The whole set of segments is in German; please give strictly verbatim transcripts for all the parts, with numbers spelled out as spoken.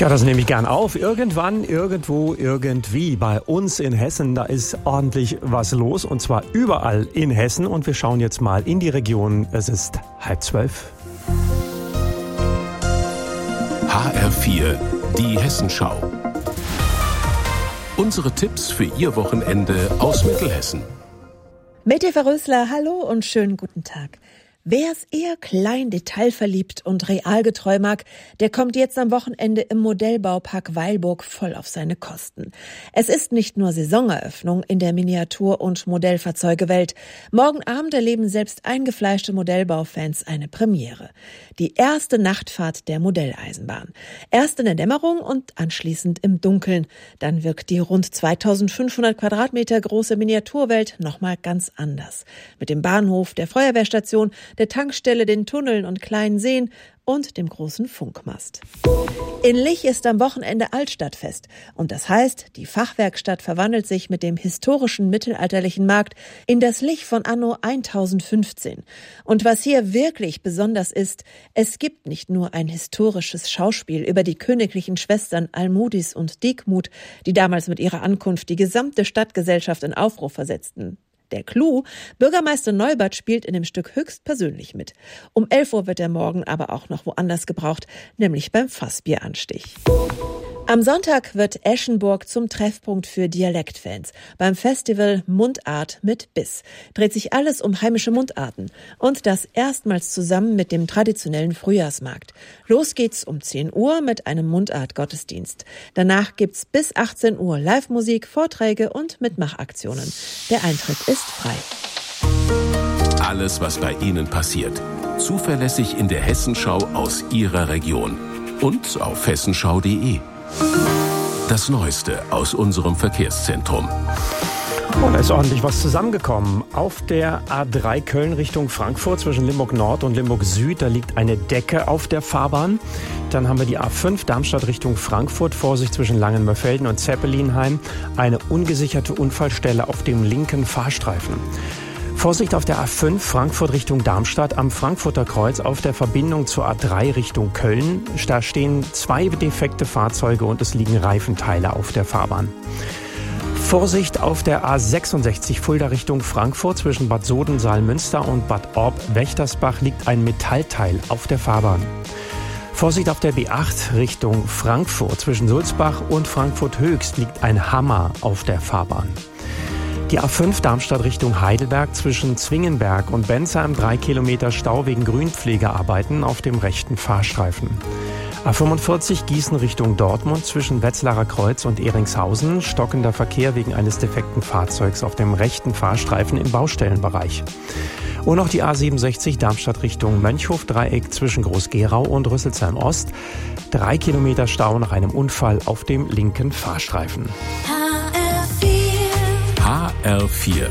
Ja, das nehme ich gern auf. Irgendwann, irgendwo, irgendwie. Bei uns in Hessen, da ist ordentlich was los. Und zwar überall in Hessen. Und wir schauen jetzt mal in die Region. Es ist halb zwölf. H R vier, die Hessenschau. Unsere Tipps für Ihr Wochenende aus Mittelhessen. Mette Verrösler, hallo und schönen guten Tag. Wer es eher klein, detailverliebt und realgetreu mag, der kommt jetzt am Wochenende im Modellbaupark Weilburg voll auf seine Kosten. Es ist nicht nur Saisoneröffnung in der Miniatur- und Modellfahrzeugewelt. Morgen Abend erleben selbst eingefleischte Modellbaufans eine Premiere. Die erste Nachtfahrt der Modelleisenbahn. Erst in der Dämmerung und anschließend im Dunkeln. Dann wirkt die rund zweitausendfünfhundert Quadratmeter große Miniaturwelt nochmal ganz anders. Mit dem Bahnhof, der Feuerwehrstation, der Tankstelle, den Tunneln und kleinen Seen und dem großen Funkmast. In Lich ist am Wochenende Altstadtfest. Und das heißt, die Fachwerkstatt verwandelt sich mit dem historischen mittelalterlichen Markt in das Lich von anno tausendfünfzehn. Und was hier wirklich besonders ist, es gibt nicht nur ein historisches Schauspiel über die königlichen Schwestern Almudis und Degmud, die damals mit ihrer Ankunft die gesamte Stadtgesellschaft in Aufruhr versetzten. Der Clou, Bürgermeister Neubert spielt in dem Stück höchstpersönlich mit. Um elf Uhr wird er morgen aber auch noch woanders gebraucht, nämlich beim Fassbieranstich. Am Sonntag wird Eschenburg zum Treffpunkt für Dialektfans. Beim Festival Mundart mit Biss dreht sich alles um heimische Mundarten. Und das erstmals zusammen mit dem traditionellen Frühjahrsmarkt. Los geht's um zehn Uhr mit einem Mundart-Gottesdienst. Danach gibt's bis achtzehn Uhr Live-Musik, Vorträge und Mitmachaktionen. Der Eintritt ist frei. Alles, was bei Ihnen passiert. Zuverlässig in der Hessenschau aus Ihrer Region. Und auf hessenschau punkt de. Das Neueste aus unserem Verkehrszentrum. Oh, da ist ordentlich was zusammengekommen. Auf der A drei Köln Richtung Frankfurt zwischen Limburg Nord und Limburg Süd, da liegt eine Decke auf der Fahrbahn. Dann haben wir die A fünf Darmstadt Richtung Frankfurt, Vorsicht zwischen Langenmörfelden und Zeppelinheim. Eine ungesicherte Unfallstelle auf dem linken Fahrstreifen. Vorsicht auf der A fünf Frankfurt Richtung Darmstadt am Frankfurter Kreuz auf der Verbindung zur A drei Richtung Köln. Da stehen zwei defekte Fahrzeuge und es liegen Reifenteile auf der Fahrbahn. Vorsicht auf der A sechsundsechzig Fulda Richtung Frankfurt zwischen Bad Soden-Saalmünster und Bad Orb-Wächtersbach liegt ein Metallteil auf der Fahrbahn. Vorsicht auf der B acht Richtung Frankfurt zwischen Sulzbach und Frankfurt Höchst liegt ein Hammer auf der Fahrbahn. Die A fünf Darmstadt Richtung Heidelberg zwischen Zwingenberg und Bensheim drei Kilometer Stau wegen Grünpflegearbeiten auf dem rechten Fahrstreifen. A fünfundvierzig Gießen Richtung Dortmund zwischen Wetzlarer Kreuz und Eringshausen stockender Verkehr wegen eines defekten Fahrzeugs auf dem rechten Fahrstreifen im Baustellenbereich. Und noch die A siebenundsechzig Darmstadt Richtung Mönchhof-Dreieck zwischen Groß-Gerau und Rüsselsheim Ost. Drei Kilometer Stau nach einem Unfall auf dem linken Fahrstreifen. H R vier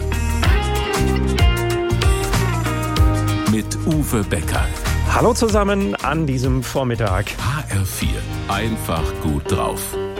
mit Uwe Becker. Hallo zusammen an diesem Vormittag. H R vier, einfach gut drauf.